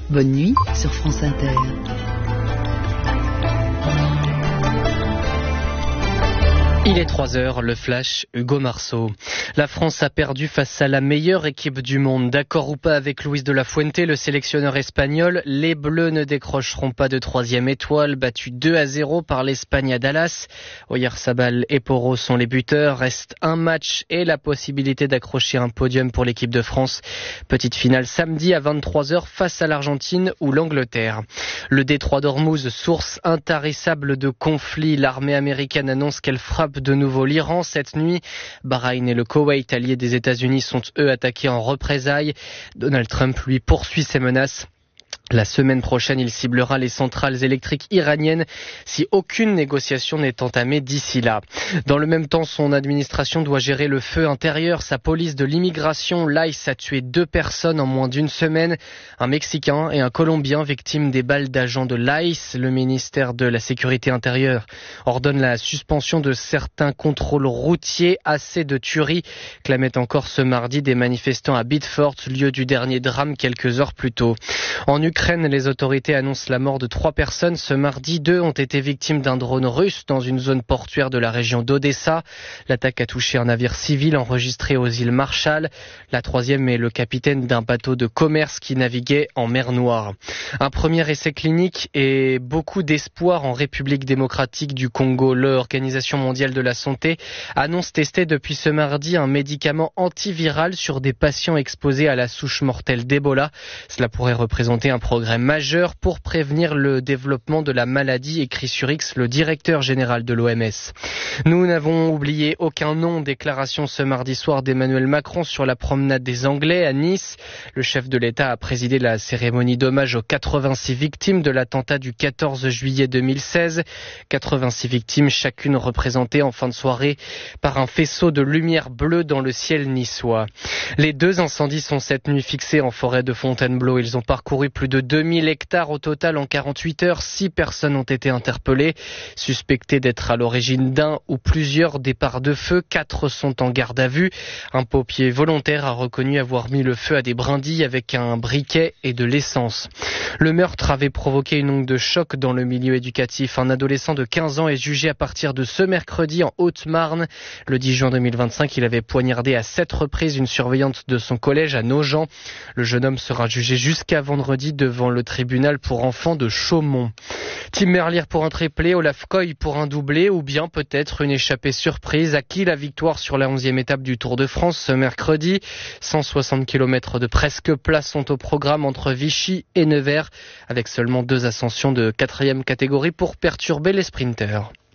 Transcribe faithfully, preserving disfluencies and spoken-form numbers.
Bonne nuit sur France Inter. Il est trois heures, le flash, Hugo Marceau. La France a perdu face à la meilleure équipe du monde. D'accord ou pas avec Luis de la Fuente, le sélectionneur espagnol, les Bleus ne décrocheront pas de troisième étoile, battus deux à zéro par l'Espagne à Dallas. Oyarzabal et Porro sont les buteurs. Reste un match et la possibilité d'accrocher un podium pour l'équipe de France. Petite finale samedi à vingt-trois heures face à l'Argentine ou l'Angleterre. Le détroit d'Ormuz, source intarissable de conflits. L'armée américaine annonce qu'elle frappe de nouveau l'Iran cette nuit. Bahreïn et le Koweït, alliés des États-Unis, sont eux attaqués en représailles. Donald Trump, lui, poursuit ses menaces. La semaine prochaine, il ciblera les centrales électriques iraniennes si aucune négociation n'est entamée d'ici là. Dans le même temps, son administration doit gérer le feu intérieur. Sa police de l'immigration, l'I C E, a tué deux personnes en moins d'une semaine. Un Mexicain et un Colombien victimes des balles d'agents de l'I C E. Le ministère de la Sécurité intérieure ordonne la suspension de certains contrôles routiers. Assez de tueries, clamaient encore ce mardi des manifestants à Bedford, lieu du dernier drame quelques heures plus tôt. En Ukraine, les autorités annoncent la mort de trois personnes. Ce mardi, deux ont été victimes d'un drone russe dans une zone portuaire de la région d'Odessa. L'attaque a touché un navire civil enregistré aux îles Marshall. La troisième est le capitaine d'un bateau de commerce qui naviguait en mer Noire. Un premier essai clinique et beaucoup d'espoir en République démocratique du Congo. L'Organisation mondiale de la santé annonce tester depuis ce mardi un médicament antiviral sur des patients exposés à la souche mortelle d'Ebola. Cela pourrait représenter un progrès majeur pour prévenir le développement de la maladie, écrit sur X le directeur général de l'O M S. Nous n'avons oublié aucun nom. Déclaration ce mardi soir d'Emmanuel Macron sur la promenade des Anglais à Nice. Le chef de l'État a présidé la cérémonie d'hommage aux quatre-vingt-six victimes de l'attentat du quatorze juillet deux mille seize. quatre-vingt-six victimes, chacune représentée en fin de soirée par un faisceau de lumière bleue dans le ciel niçois. Les deux incendies sont cette nuit fixés en forêt de Fontainebleau. Ils ont parcouru plus de deux mille hectares au total en quarante-huit heures. Six personnes ont été interpellées, suspectées d'être à l'origine d'un ou plusieurs départs de feu. Quatre sont en garde à vue. Un pompier volontaire a reconnu avoir mis le feu à des brindilles avec un briquet et de l'essence. Le meurtre avait provoqué une onde de choc dans le milieu éducatif. Un adolescent de quinze ans est jugé à partir de ce mercredi en Haute-Marne. Le dix juin deux mille vingt-cinq, il avait poignardé à sept reprises une surveillante de son collège à Nogent. Le jeune homme sera jugé jusqu'à vendredi devant le tribunal pour enfants de Chaumont. Tim Merlier pour un triplé, Olaf Koy pour un doublé ou bien peut-être une échappée surprise. À qui la victoire sur la onzième étape du Tour de France ce mercredi? cent soixante kilomètres de presque plat sont au programme entre Vichy et Nevers, avec seulement deux ascensions de quatrième catégorie pour perturber les sprinteurs.